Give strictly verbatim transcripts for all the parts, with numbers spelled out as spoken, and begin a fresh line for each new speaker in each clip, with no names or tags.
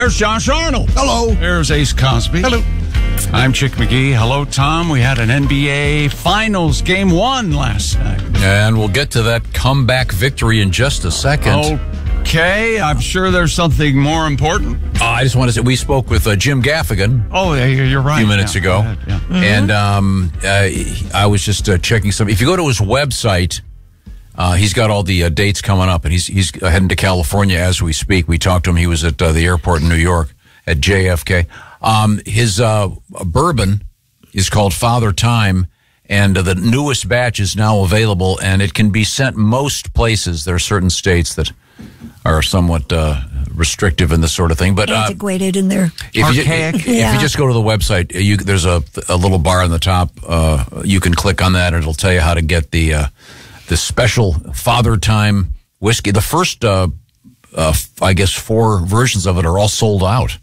There's Josh Arnold.
Hello.
There's Ace Cosby.
Hello.
I'm Chick McGee. Hello, Tom. We had an N B A Finals Game one last night.
And we'll get to that comeback victory in just a second.
Okay. I'm sure there's something more important.
Uh, I just want to say, we spoke with uh, Jim Gaffigan.
Oh, yeah, you're right.
A few minutes
yeah,
ago.
ahead, yeah. mm-hmm.
And um, uh, I was just uh, checking some. If you go to his website, uh, he's got all the uh, dates coming up, and he's he's heading to California as we speak. We talked to him. He was at uh, the airport in New York at J F K. Um, his uh, bourbon is called Father Time, and uh, the newest batch is now available, and it can be sent most places. There are certain states that are somewhat uh, restrictive in this sort of thing, but uh,
antiquated in their
if
archaic.
You, if
yeah.
you just go to the website, you, there's a, a little bar on the top. Uh, you can click on that, and it'll tell you how to get the uh, the special Father Time whiskey. The first, uh, uh, I guess, four versions of it are all sold out.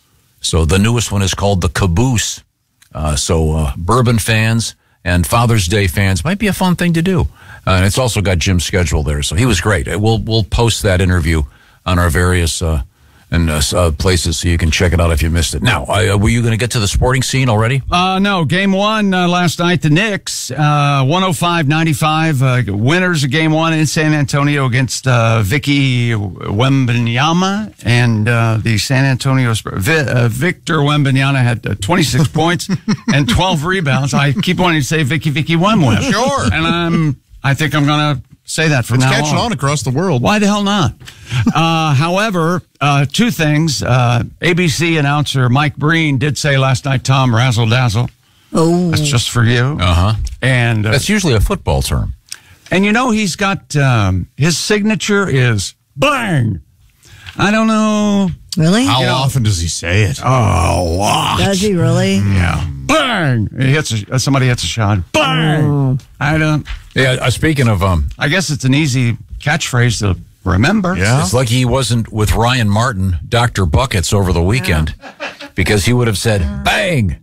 So the newest one is called the Caboose. Uh, so uh, bourbon fans and Father's Day fans might be a fun thing to do. Uh, and it's also got Jim's schedule there, so he was great. We'll we'll post that interview on our various uh, and uh, uh, places so you can check it out if you missed it. Now, uh, were you going to get to the sporting scene already?
Uh, no, game one uh, last night, the Knicks, uh, one oh five ninety-five, uh, winners of game one in San Antonio against uh, Vicky Wembanyama and uh, the San Antonio Spurs. Vi- uh, Victor Wembanyama had uh, twenty-six points and twelve rebounds. I keep wanting to say Vicky Vicky Wemwem.
Sure.
And I'm, I think I'm going to say that from
It's
now on.
It's catching on across the world.
Why the hell not? uh, however, uh, two things. Uh, A B C announcer Mike Breen did say last night, Tom, razzle dazzle.
Oh.
That's just for you.
Uh-huh.
And uh,
That's usually a football term.
and you know he's got um, his signature is bang. I don't know.
Really?
How
You know-
often does he say it?
Oh, a lot.
Does he really?
Yeah. Bang. He hits a, somebody hits a shot. Bang.
Oh.
I don't.
Yeah. Uh, speaking of, um,
I guess it's an easy catchphrase to remember.
Yeah.
it's lucky he wasn't with Ryan Martin, Doctor Buckets, over the weekend, because he would have said "bang"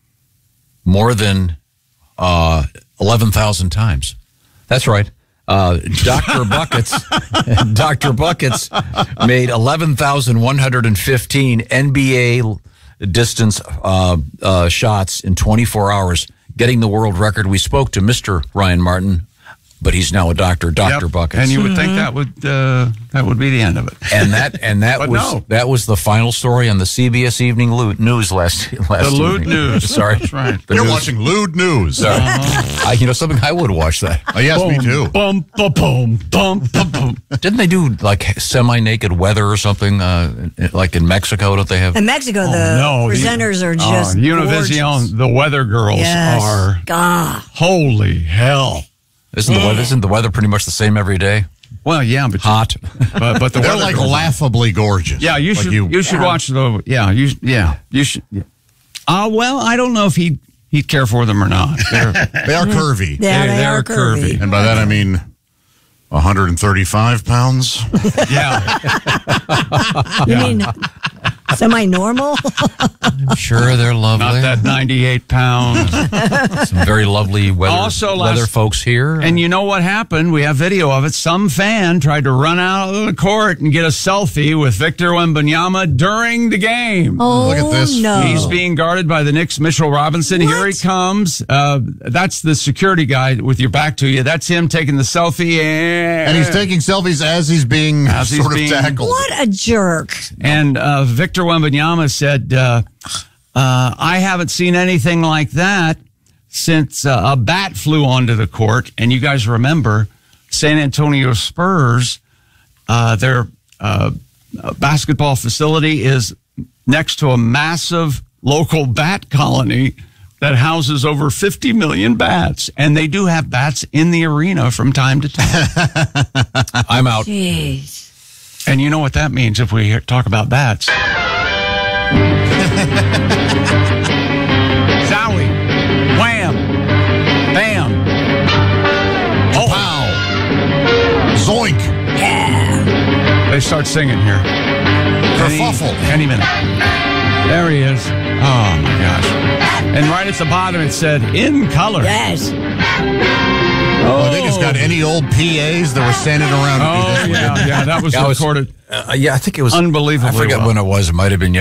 more than uh, eleven thousand times. That's right. Uh, Doctor Buckets, Doctor Buckets made eleven thousand one hundred fifteen N B A distance uh, uh, shots in twenty-four hours, getting the world record. We spoke to Mister Ryan Martin, but he's now a doctor, Doctor
Yep.
Buckets.
And you would think that would uh, that would be the end of it.
And that and that
But
was
no.
that was the final story on the C B S Evening Lo- News last last
The Lewd
evening.
News.
Sorry,
That's right.
The
You're
news-
watching lewd news.
Sorry. I, you know something, I would watch that.
Oh, yes, me too.
Bum, bum, bum, bum, bum, bum.
Didn't they do like semi-naked weather or something? Uh, like in Mexico, don't they have?
In Mexico, the
no, the-
presenters are
Oh,
just
Univision,
gorgeous.
the weather girls
Yes.
are
God.
holy hell.
Isn't the weather isn't the weather pretty much the same every day?
Well, yeah, but
Hot.
but, but the
They're
weather
like
girls-
laughably gorgeous.
Yeah, you
Like
should you, should
Yeah.
watch the yeah you yeah you should. Yeah. Uh, well, I don't know if he he'd care for them or not. They're,
They are curvy.
Yeah,
They-
they,
they're
are curvy.
curvy.
And by that I mean one hundred thirty-five pounds.
yeah,
You mean semi-normal?
I'm sure they're lovely.
not that ninety-eight pounds.
Some very lovely weather,
Also last-
weather folks here.
And you know what happened? We have video of it. Some fan tried to run out of the court and get a selfie with Victor Wembanyama during the game.
Oh,
Look at this.
no.
He's being guarded by the Knicks' Mitchell Robinson. Here he
What?
comes. Uh, that's the security guy with your back to you. That's him taking the selfie. And,
And he's taking selfies as he's being
As he's
sort
being-
of tackled.
What a jerk.
And uh, Victor Wembanyama said, uh, uh, I haven't seen anything like that since uh, a bat flew onto the court. And you guys remember San Antonio Spurs, uh, their uh, basketball facility is next to a massive local bat colony that houses over fifty million bats. And they do have bats in the arena from time to time.
I'm out.
Jeez.
And you know what that means if we hear- talk about bats. Zowie. Wham. Bam. Oh.
Pow. Zoink.
They start singing here.
Kerfuffle.
Any, any minute. There he is. Oh, my gosh. And right at the bottom it said, in color.
Yes.
Well, I think it's got any old P As that were standing around.
Oh, yeah, yeah, that was
Yeah, I was-
recorded.
Uh, yeah, I think it was
Unbelievably
I forget
well.
when it was. It might have been